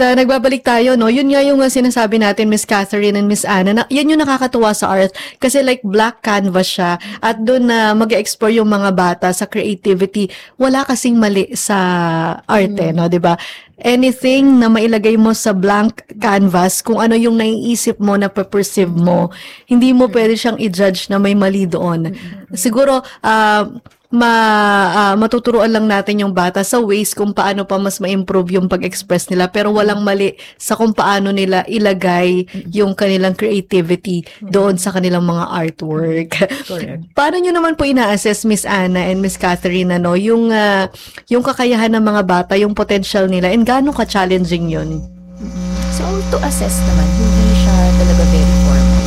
Nagbabalik tayo, no? Yun nga yung sinasabi natin, Miss Catherine and Miss Anna, na yan yung nakakatuwa sa art. Kasi like black canvas siya at doon na mag-explore yung mga bata sa creativity. Wala kasing mali sa arte, no? Diba? Anything na mailagay mo sa blank canvas, kung ano yung naiisip mo, na perceive mo, hindi mo pwede siyang i-judge na may mali doon. Siguro, matuturuan lang natin yung bata sa ways kung paano pa mas ma-improve yung pag-express nila, pero walang mali sa kung paano nila ilagay yung kanilang creativity doon sa kanilang mga artwork. Correct. Paano nyo naman po ina-assess, Miss Anna and Miss Catherine, ano, yung kakayahan ng mga bata, yung potential nila, and gaano ka-challenging yun? So, to assess naman, hindi siya talaga very formal.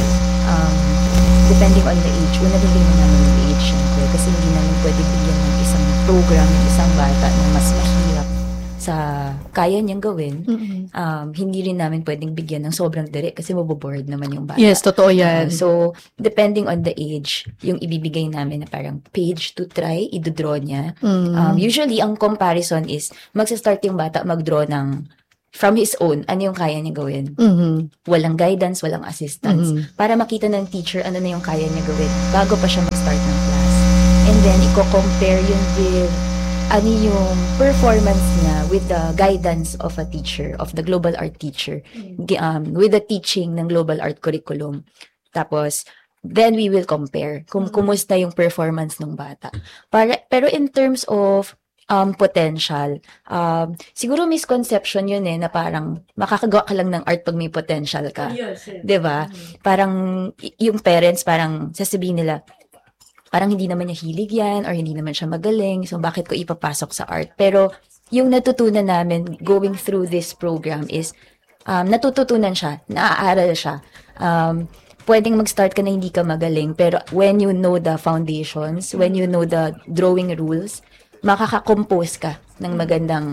Depending on the age, nalagay mo namin yung age, syempre, kasi hindi namin pwede bigyan ng isang program, ng isang bata na mas mahirap sa kaya niyang gawin. Hindi rin namin pwedeng bigyan ng sobrang direct kasi maboboard naman yung bata. Yes, totoo yan. So, depending on the age, yung ibibigay namin na parang page to try, idodraw niya. Usually, ang comparison is, magsa-start yung bata mag-draw ng from his own, ano yung kaya niya gawin. Walang guidance, walang assistance. Para makita ng teacher ano na yung kaya niya gawin bago pa siya mag-start ng class. And then, i-compare yun with ano yung performance niya with the guidance of a teacher, of the global art teacher, with the teaching ng global art curriculum. Tapos, then we will compare kung kumusta yung performance ng bata. Pero in terms of potential. Siguro misconception yun na parang makakagawa ka lang ng art pag may potential ka. Yes. 'Di ba? Parang yung parents parang sasabihin nila, parang hindi naman niya hilig yan or hindi naman siya magaling, so bakit ko ipapasok sa art? Pero yung natutunan namin going through this program is natututunan siya, naaaral siya. Pwedeng mag-start ka na hindi ka magaling, pero when you know the foundations, when you know the drawing rules, makaka-compose ka ng magandang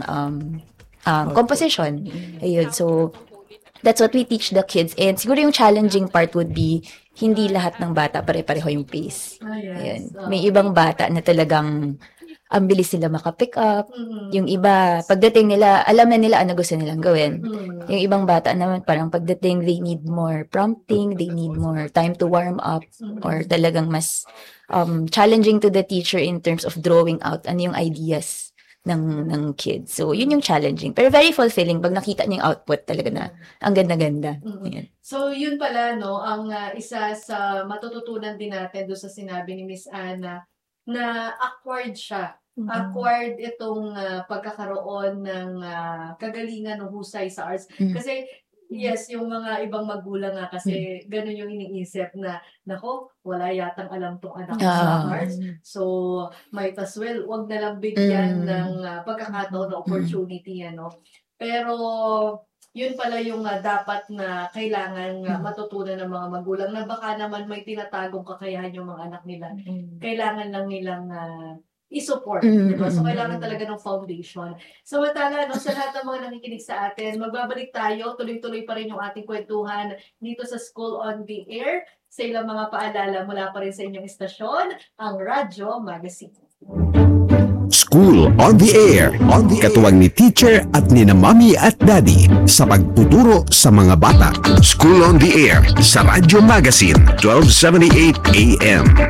composition. Ayun. So, that's what we teach the kids. And siguro yung challenging part would be, hindi lahat ng bata pare-pareho yung pace. Ayun. May ibang bata na talagang ang bilis nila makapick up. Yung iba, pagdating nila, alam na nila ano gusto nilang gawin. Yung ibang bata naman, parang pagdating, they need more prompting, they need more time to warm up, or talagang mas challenging to the teacher in terms of drawing out ano yung ideas ng kids. So, yun yung challenging. Pero very fulfilling pag nakita niyo yung output talaga na ang ganda-ganda. So, yun pala, no, ang isa sa matututunan din natin doon sa sinabi ni Miss Anna, na acquired siya. Acquired itong pagkakaroon ng kagalingan o husay sa arts. Kasi, yes, yung mga ibang magulang nga kasi ganun yung iniisip na, nako, wala yatang alam tong anak ko sa arts. So, might as well, wag na lang bigyan ng pagkakataon na opportunity, ano. Pero, yun pala yung dapat na kailangan matutunan ng mga magulang na baka naman may tinatagong kakayahan yung mga anak nila. Kailangan lang nilang i-support. Diba? So, kailangan talaga ng foundation. Samantala, no, sa lahat ng mga nakikinig sa atin, magbabalik tayo, tuloy-tuloy pa rin yung ating kwentuhan dito sa School on the Air. Sa ilang mga paalala mula pa rin sa inyong istasyon, ang Radyo Magazine. School on the Air. Katuwang ni teacher at ni na mommy at daddy sa pagtuturo sa mga bata. School on the Air sa Radyo Magazine, 1278 AM.